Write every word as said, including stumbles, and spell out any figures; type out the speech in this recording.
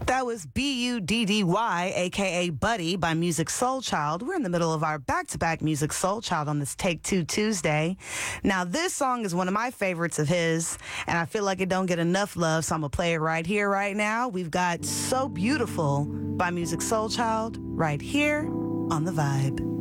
That was B U D D Y, a k a. Buddy, by Musiq Soulchild. We're in the middle of our back-to-back Musiq Soulchild on this Take Two Tuesday. Now, this song is one of my favorites of his, and I feel like it don't get enough love, so I'm going to play it right here, right now. We've got So Beautiful by Musiq Soulchild right here on The Vibe.